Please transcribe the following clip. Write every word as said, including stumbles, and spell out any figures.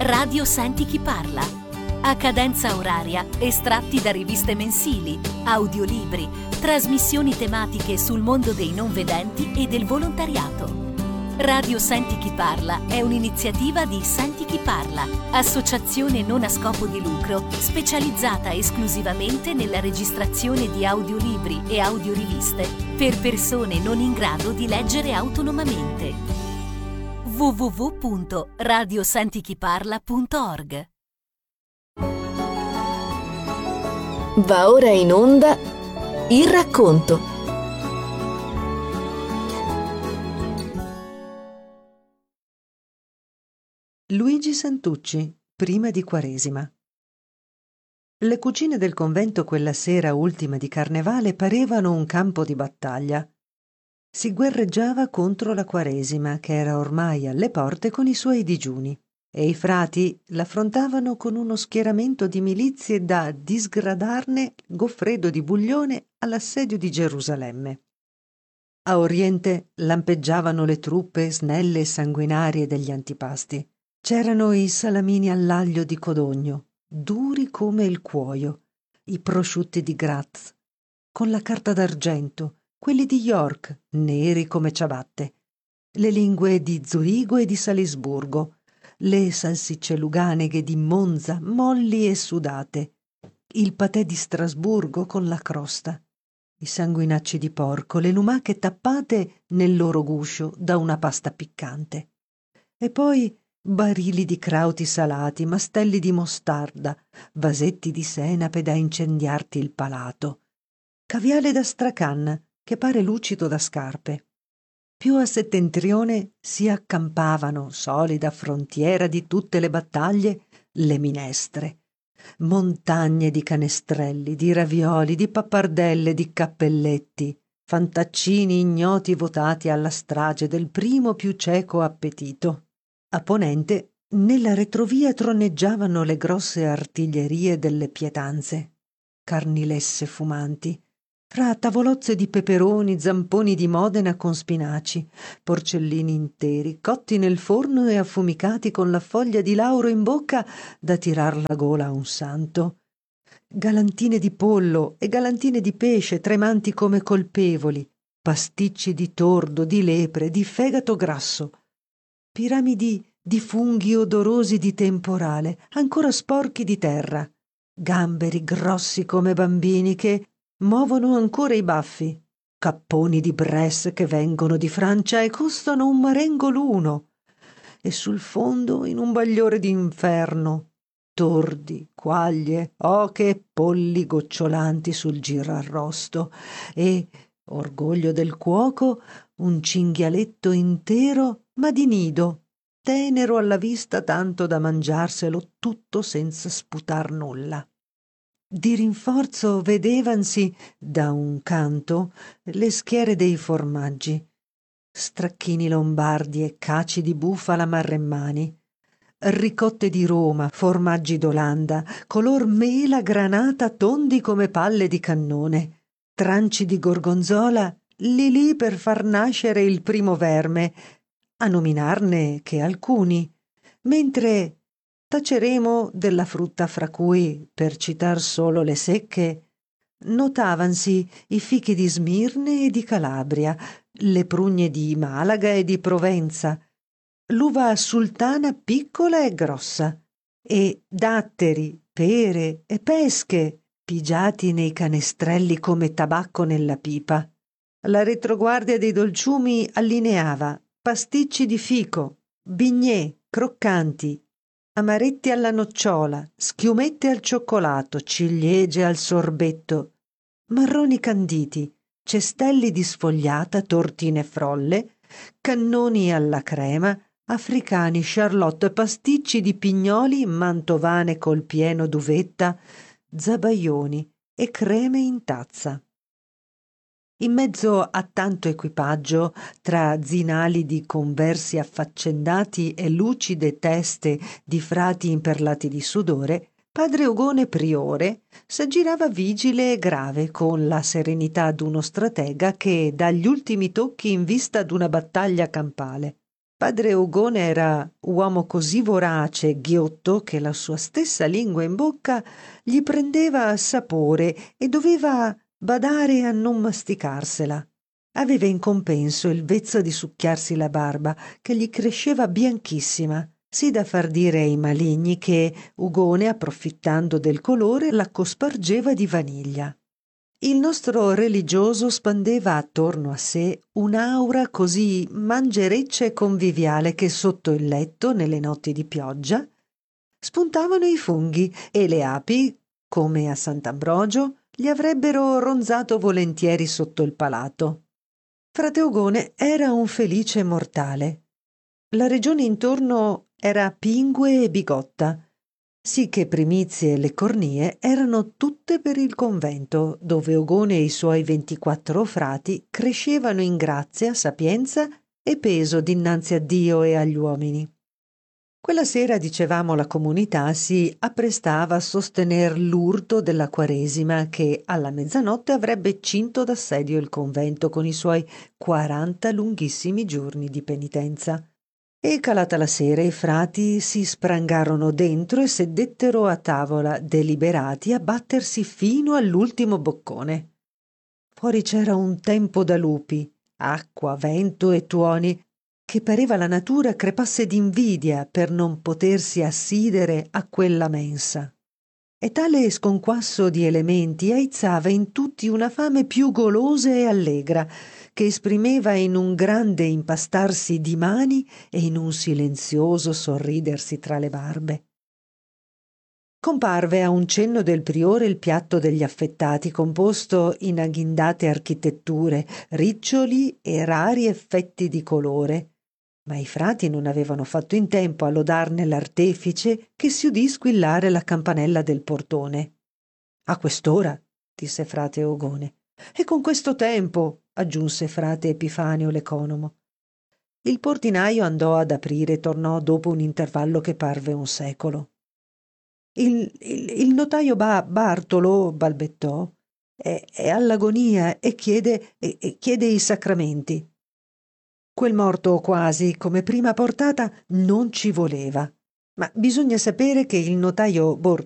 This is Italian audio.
Radio Senti Chi Parla. A cadenza oraria, estratti da riviste mensili, audiolibri, trasmissioni tematiche sul mondo dei non vedenti e del volontariato. Radio Senti Chi Parla è un'iniziativa di Senti Chi Parla, associazione non a scopo di lucro specializzata esclusivamente nella registrazione di audiolibri e audioriviste per persone non in grado di leggere autonomamente. w w w punto radio senti chi parla punto org. Va ora in onda il racconto. Luigi Santucci, prima di Quaresima. Le cucine del convento quella sera ultima di Carnevale parevano un campo di battaglia. Si guerreggiava contro la Quaresima, che era ormai alle porte con i suoi digiuni, e i frati l'affrontavano con uno schieramento di milizie da disgradarne Goffredo di Buglione all'assedio di Gerusalemme. A oriente lampeggiavano le truppe snelle e sanguinarie degli antipasti. C'erano i salamini all'aglio di Codogno, duri come il cuoio, i prosciutti di Graz, con la carta d'argento, quelli di York, neri come ciabatte, le lingue di Zurigo e di Salisburgo, le salsicce luganeghe di Monza, molli e sudate, il patè di Strasburgo con la crosta, i sanguinacci di porco, le lumache tappate nel loro guscio da una pasta piccante. E poi barili di crauti salati, mastelli di mostarda, vasetti di senape da incendiarti il palato, caviale da stracanna che pare lucido da scarpe. Più a settentrione si accampavano, solida frontiera di tutte le battaglie, le minestre, montagne di canestrelli, di ravioli, di pappardelle, di cappelletti, fantaccini ignoti votati alla strage del primo più cieco appetito. A ponente, nella retrovia troneggiavano le grosse artiglierie delle pietanze, carnilesse fumanti, fra tavolozze di peperoni, zamponi di Modena con spinaci, porcellini interi, cotti nel forno e affumicati con la foglia di lauro in bocca da tirar la gola a un santo, galantine di pollo e galantine di pesce tremanti come colpevoli, pasticci di tordo, di lepre, di fegato grasso, piramidi di funghi odorosi di temporale, ancora sporchi di terra, gamberi grossi come bambini che muovono ancora i baffi, capponi di Bresse che vengono di Francia e costano un marengo l'uno, e sul fondo, in un bagliore d'inferno, tordi, quaglie, oche e polli gocciolanti sul girarrosto e, orgoglio del cuoco, un cinghialetto intero ma di nido, tenero alla vista tanto da mangiarselo tutto senza sputar nulla. Di rinforzo vedevansi, da un canto, le schiere dei formaggi, stracchini lombardi e caci di bufala marremmani, ricotte di Roma, formaggi d'Olanda, color mela granata tondi come palle di cannone, tranci di gorgonzola lì lì per far nascere il primo verme, a nominarne che alcuni, mentre taceremo della frutta fra cui, per citar solo le secche, notavansi i fichi di Smirne e di Calabria, le prugne di Malaga e di Provenza, l'uva sultana piccola e grossa, e datteri, pere e pesche pigiati nei canestrelli come tabacco nella pipa. La retroguardia dei dolciumi allineava pasticci di fico, bignè croccanti, amaretti alla nocciola, schiumette al cioccolato, ciliegie al sorbetto, marroni canditi, cestelli di sfogliata, tortine frolle, cannoni alla crema, africani, charlotte, pasticci di pignoli, mantovane col pieno d'uvetta, zabaioni e creme in tazza. In mezzo a tanto equipaggio, tra zinali di conversi affaccendati e lucide teste di frati imperlati di sudore, padre Ogone priore s'aggirava vigile e grave con la serenità d'uno stratega che dà gli ultimi tocchi in vista d'una battaglia campale. Padre Ugone era uomo così vorace e ghiotto che la sua stessa lingua in bocca gli prendeva sapore e doveva badare a non masticarsela. Aveva in compenso il vezzo di succhiarsi la barba, che gli cresceva bianchissima, sì da far dire ai maligni che Ugone, approfittando del colore, la cospargeva di vaniglia. Il nostro religioso spandeva attorno a sé un'aura così mangereccia e conviviale che sotto il letto, nelle notti di pioggia, spuntavano i funghi e le api, come a Sant'Ambrogio, gli avrebbero ronzato volentieri sotto il palato. Frate Ugone era un felice mortale. La regione intorno era pingue e bigotta, sì che primizie e le cornie erano tutte per il convento, dove Ugone e i suoi ventiquattro frati crescevano in grazia, sapienza e peso dinanzi a Dio e agli uomini. Quella sera, dicevamo, la comunità si apprestava a sostener l'urto della Quaresima che alla mezzanotte avrebbe cinto d'assedio il convento con i suoi quaranta lunghissimi giorni di penitenza. E calata la sera i frati si sprangarono dentro e sedettero a tavola, deliberati a battersi fino all'ultimo boccone. Fuori c'era un tempo da lupi, acqua, vento e tuoni, che pareva la natura crepasse d'invidia per non potersi assidere a quella mensa. E tale sconquasso di elementi aizzava in tutti una fame più golosa e allegra, che esprimeva in un grande impastarsi di mani e in un silenzioso sorridersi tra le barbe. Comparve a un cenno del priore il piatto degli affettati, composto in agghindate architetture, riccioli e rari effetti di colore, ma i frati non avevano fatto in tempo a lodarne l'artefice che si udì squillare la campanella del portone. «A quest'ora», disse frate Ogone. «E con questo tempo», aggiunse frate Epifanio l'economo. Il portinaio andò ad aprire e tornò dopo un intervallo che parve un secolo. Il, il, il notaio ba- Bartolo, balbettò, è, è all'agonia e chiede, e, e chiede i sacramenti. Quel morto quasi come prima portata non ci voleva, ma bisogna sapere che il notaio Bor